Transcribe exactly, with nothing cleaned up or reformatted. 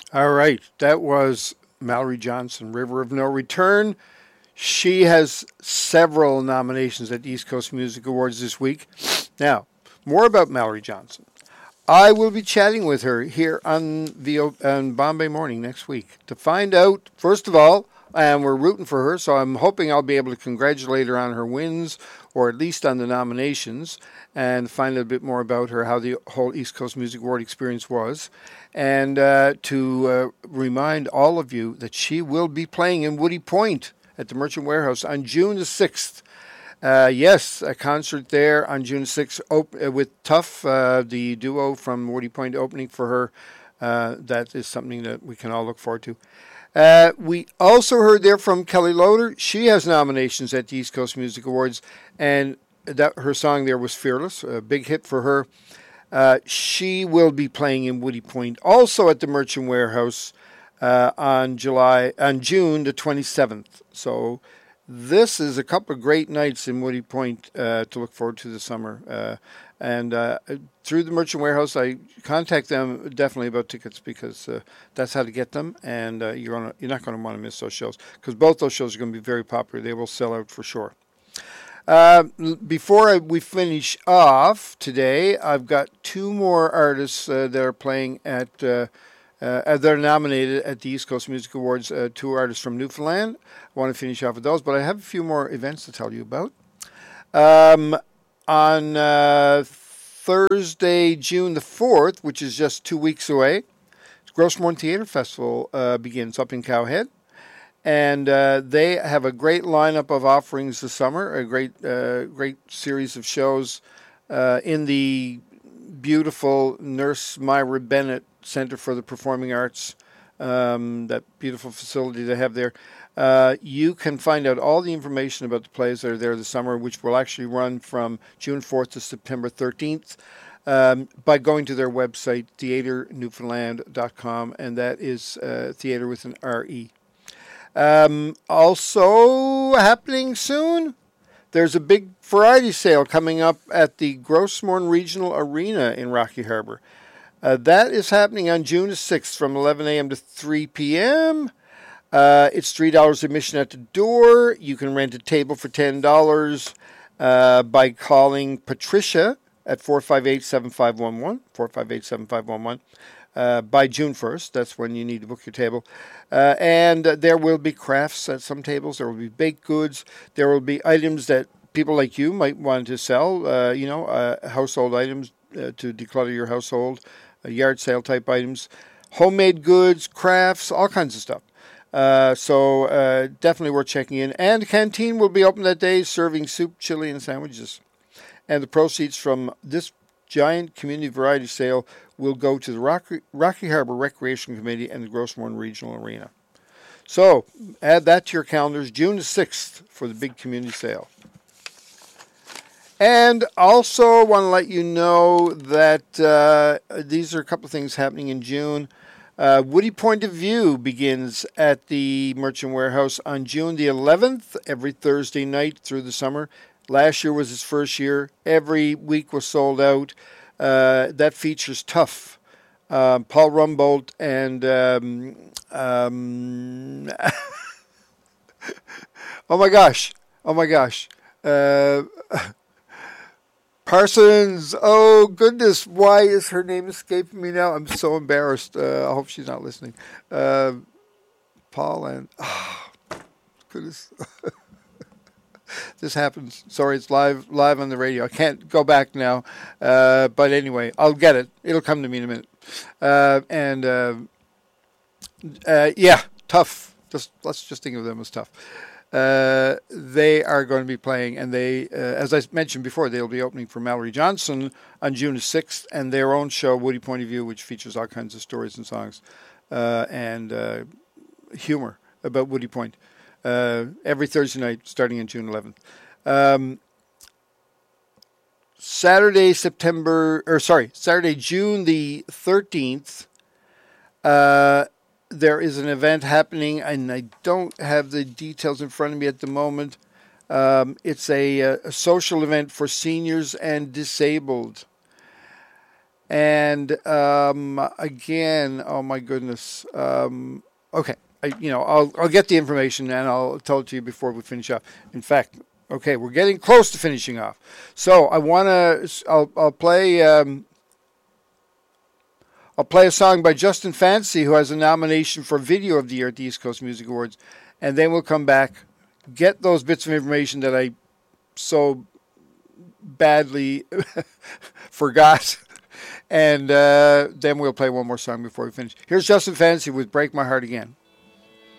All right, that was Mallory Johnson, River of No Return. She has several nominations at the East Coast Music Awards this week. Now, more about Mallory Johnson. I will be chatting with her here on the on Bombay Morning next week to find out, first of all, and we're rooting for her, so I'm hoping I'll be able to congratulate her on her wins, or at least on the nominations, and find out a bit more about her, how the whole East Coast Music Award experience was, and uh, to uh, remind all of you that she will be playing in Woody Point at the Merchant Warehouse on June the sixth. Uh, yes, a concert there on June sixth op- uh, with Tuff, uh, the duo from Woody Point opening for her. Uh, that is something that we can all look forward to. Uh, we also heard there from Kelly Loader. She has nominations at the East Coast Music Awards, and that her song there was Fearless, a big hit for her. Uh, she will be playing in Woody Point, also at the Merchant Warehouse uh, on July on June the twenty-seventh. So this is a couple of great nights in Woody Point uh, to look forward to this summer. Uh, and uh, through the Merchant Warehouse, I contact them definitely about tickets because uh, that's how to get them. And uh, you're gonna, you're not going to want to miss those shows because both those shows are going to be very popular. They will sell out for sure. Uh, before I, we finish off today, I've got two more artists uh, that are playing at, uh, uh, they're nominated at the East Coast Music Awards, uh, two artists from Newfoundland. I want to finish off with those, but I have a few more events to tell you about. Um, on uh, Thursday, June the fourth, which is just two weeks away, Grossmorn Theatre Festival uh, begins up in Cowhead. And uh, they have a great lineup of offerings this summer, a great uh, great series of shows uh, in the beautiful Nurse Myra Bennett Center for the Performing Arts, um, that beautiful facility they have there. Uh, you can find out all the information about the plays that are there this summer, which will actually run from June fourth to September thirteenth, um, by going to their website, theatre newfoundland dot com, and that is uh, theatre with an R E. Um, also happening soon, there's a big variety sale coming up at the Grossmorn Regional Arena in Rocky Harbor. Uh, that is happening on June sixth from eleven a.m. to three p.m. Uh, it's three dollars admission at the door. You can rent a table for ten dollars uh, by calling Patricia at four five eight, seven five one one, four five eight, seven five one one. Uh, by June first. That's when you need to book your table. Uh, and uh, there will be crafts at some tables. There will be baked goods. There will be items that people like you might want to sell, uh, you know, uh, household items uh, to declutter your household, uh, yard sale type items, homemade goods, crafts, all kinds of stuff. Uh, so uh, definitely worth checking in. And the canteen will be open that day, serving soup, chili, and sandwiches. And the proceeds from this giant community variety sale will go to the Rocky, Rocky Harbor Recreation Committee and the Grossmorn Regional Arena. So add that to your calendars, June the sixth for the big community sale. And also want to let you know that uh, these are a couple of things happening in June. Uh, Woody Point of View begins at the Merchant Warehouse on June the eleventh, every Thursday night through the summer. Last year was his first year. Every week was sold out. Uh, that features Tuff, uh, Paul Rumbold, and um, um, oh my gosh, oh my gosh, uh, Parsons. Oh goodness, why is her name escaping me now? I'm so embarrassed. Uh, I hope she's not listening. Uh, Paul and oh, goodness. This happens. Sorry, it's live live on the radio. I can't go back now. Uh, but anyway, I'll get it. It'll come to me in a minute. Uh, and uh, uh, yeah, Tuff. Just let's just think of them as Tuff. Uh, they are going to be playing, and they, uh, as I mentioned before, they'll be opening for Mallory Johnson on June sixth, and their own show, Woody Point of View, which features all kinds of stories and songs uh, and uh, humor about Woody Point. Uh, every Thursday night, starting on June eleventh. Um, Saturday, September, or sorry, Saturday, June the thirteenth, uh, there is an event happening, and I don't have the details in front of me at the moment. Um, it's a, a social event for seniors and disabled. And um, again, oh my goodness. Um, okay, I, you know, I'll I'll get the information and I'll tell it to you before we finish up. In fact, okay, we're getting close to finishing off. So I want to. I'll I'll play. Um, I'll play a song by Justin Fancy, who has a nomination for Video of the Year at the East Coast Music Awards, and then we'll come back, get those bits of information that I so badly forgot. And uh, then we'll play one more song before we finish. Here's Justin Fancy with Break My Heart Again.